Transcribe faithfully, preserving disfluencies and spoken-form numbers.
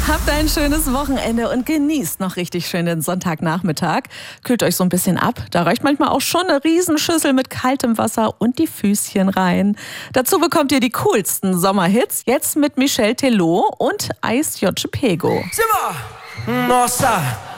Habt ein schönes Wochenende und genießt noch richtig schön den Sonntagnachmittag. Kühlt euch so ein bisschen ab. Da reicht manchmal auch schon eine Riesenschüssel mit kaltem Wasser und die Füßchen rein. Dazu bekommt ihr die coolsten Sommerhits. Jetzt mit Michel Teló und Ice Joce Pego. Simba! Nossa!